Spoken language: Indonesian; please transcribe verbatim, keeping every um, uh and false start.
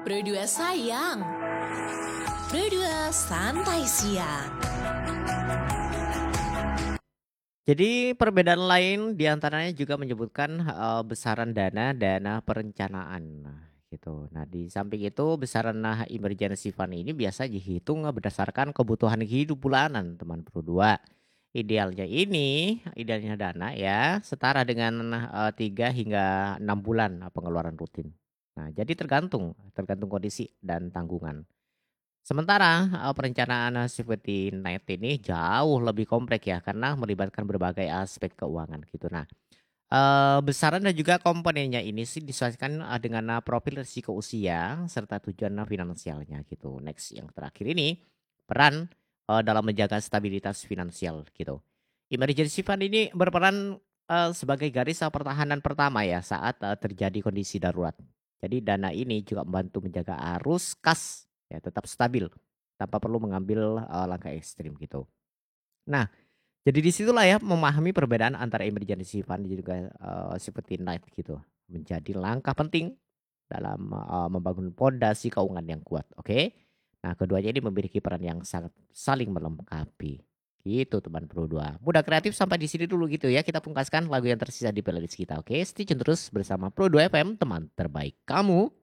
Pro dua sayang. Pro dua santai siang. Jadi perbedaan lain diantaranya juga menyebutkan uh, besaran dana dana perencanaan nah, gitu. Nah di samping itu besaran nah, emergency fund ini biasa dihitung berdasarkan kebutuhan hidup bulanan teman Pro dua. Idealnya ini, idealnya dana ya setara dengan uh, tiga hingga enam bulan uh, pengeluaran rutin. Nah jadi tergantung tergantung kondisi dan tanggungan. Sementara, eee, perencanaan, eee, seperti net ini jauh lebih kompleks ya, karena melibatkan berbagai aspek keuangan gitu. Nah, eee, besaran dan juga komponennya ini sih disesuaikan, eee, dengan, eee, profil risiko usia serta tujuan, eee, finansialnya gitu. Next yang terakhir ini, peran, eee, dalam menjaga stabilitas finansial gitu. Emergency fund ini berperan, eee, sebagai garis, eee, pertahanan pertama ya saat, eee, terjadi kondisi darurat. Jadi dana ini juga membantu menjaga arus kas ya tetap stabil, tanpa perlu mengambil, eee, langkah ekstrim gitu. Nah, jadi di situlah ya memahami perbedaan antara emergency fund dan juga, eee, seperti night gitu, menjadi langkah penting dalam, eee, membangun pondasi keuangan yang kuat, oke? Nah, keduanya ini memiliki peran yang sangat saling melengkapi, gitu teman Pro dua. Mudah kreatif sampai di sini dulu gitu ya, kita pungkaskan lagu yang tersisa di playlist kita, oke? Stay tune terus bersama Pro dua F M, teman terbaik kamu.